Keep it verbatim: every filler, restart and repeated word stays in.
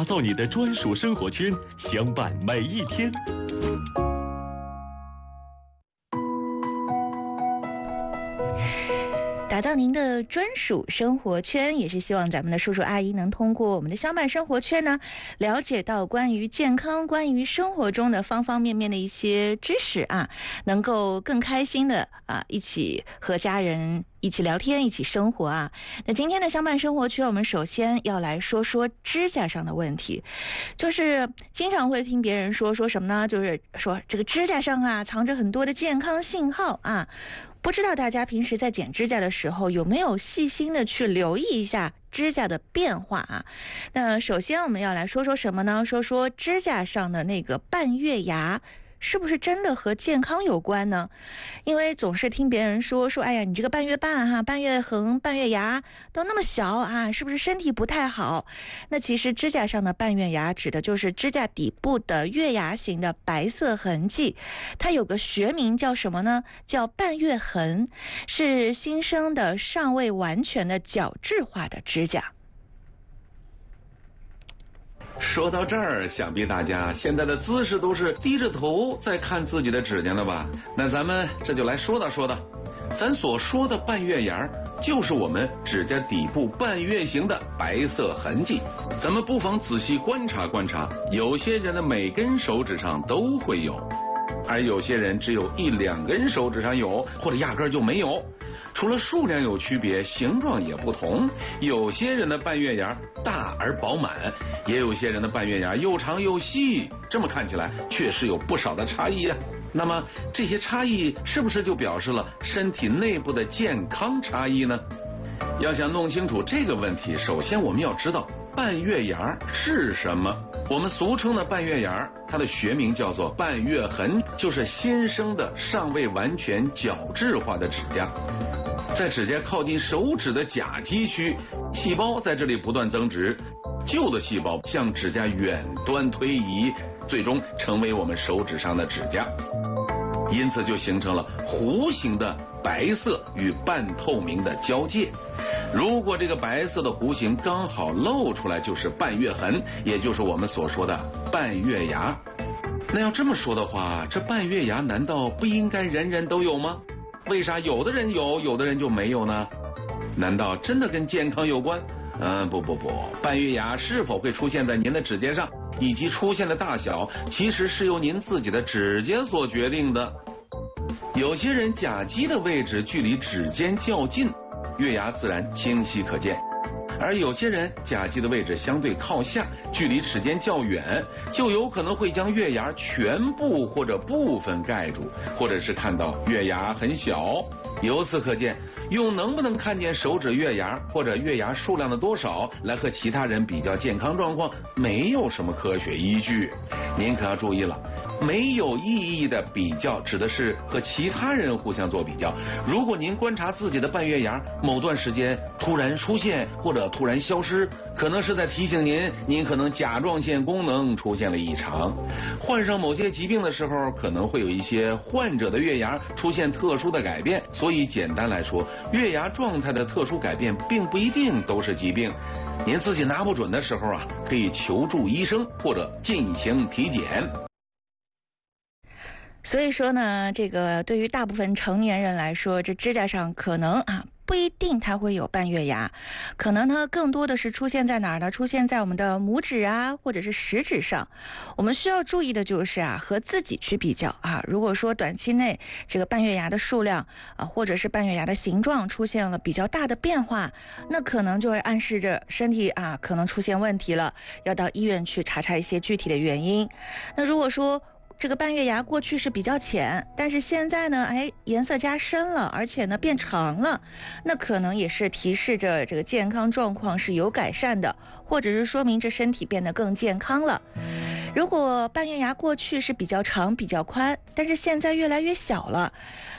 打造你的专属生活圈，相伴每一天。 打造您的专属生活圈，也是希望咱们的叔叔阿姨能通过我们的相伴生活圈呢，了解到关于健康、关于生活中的方方面面的一些知识啊，能够更开心的啊，一起和家人一起聊天，一起生活啊。那今天的相伴生活圈，我们首先要来说说指甲上的问题，就是经常会听别人说说什么呢？就是说这个指甲上啊，藏着很多的健康信号啊。不知道大家平时在剪指甲的时候有没有细心的去留意一下指甲的变化啊？那首先我们要来说说什么呢？说说指甲上的那个半月牙是不是真的和健康有关呢？因为总是听别人说说，哎呀，你这个半月半哈、半月横、半月牙都那么小啊，是不是身体不太好？那其实指甲上的半月牙指的就是指甲底部的月牙形的白色痕迹，它有个学名叫什么呢？叫半月痕，是新生的尚未完全的角质化的指甲。 说到这儿，想必大家现在的姿势都是低着头在看自己的指甲了吧？那咱们这就来说道说道，咱所说的半月牙就是我们指甲底部半月形的白色痕迹。咱们不妨仔细观察观察，有些人的每根手指上都会有，而有些人只有一两根手指上有，或者压根就没有。除了数量有区别，形状也不同。有些人的半月牙大而饱满，也有些人的半月牙又长又细，这么看起来确实有不少的差异啊。那么这些差异是不是就表示了身体内部的健康差异呢？要想弄清楚这个问题，首先我们要知道半月牙是什么。我们俗称的半月牙，它的学名叫做半月痕，就是新生的尚未完全角质化的指甲。在指甲靠近手指的甲基区，细胞在这里不断增殖，旧的细胞向指甲远端推移，最终成为我们手指上的指甲，因此就形成了弧形的白色与半透明的交界。如果这个白色的弧形刚好露出来，就是半月痕，也就是我们所说的半月牙。那要这么说的话，这半月牙难道不应该人人都有吗？为啥有的人有，有的人就没有呢？难道真的跟健康有关？嗯，不不不，半月牙是否会出现在您的指甲上，以及出现的大小，其实是由您自己的指甲所决定的。有些人甲基的位置距离指尖较近，月牙自然清晰可见，而有些人甲基的位置相对靠下，距离指尖较远，就有可能会将月牙全部或者部分盖住，或者是看到月牙很小。由此可见，用能不能看见手指月牙或者月牙数量的多少来和其他人比较健康状况，没有什么科学依据。您可要注意了，没有意义的比较指的是和其他人互相做比较。如果您观察自己的半月牙某段时间突然出现或者突然消失，可能是在提醒您，您可能甲状腺功能出现了异常。患上某些疾病的时候，可能会有一些患者的月牙出现特殊的改变。所以简单来说，月牙状态的特殊改变并不一定都是疾病。您自己拿不准的时候啊，可以求助医生或者进行体检。 所以说呢，这个对于大部分成年人来说，这指甲上可能啊不一定它会有半月牙，可能呢更多的是出现在哪儿呢？出现在我们的拇指啊，或者是食指上。我们需要注意的就是啊，和自己去比较啊。如果说短期内这个半月牙的数量啊，或者是半月牙的形状出现了比较大的变化，那可能就会暗示着身体啊可能出现问题了，要到医院去查查一些具体的原因。那如果说这个半月牙过去是比较浅，但是现在呢，哎，颜色加深了，而且呢变长了，那可能也是提示着这个健康状况是有改善的，或者是说明这身体变得更健康了。如果半月牙过去是比较长、比较宽，但是现在越来越小了，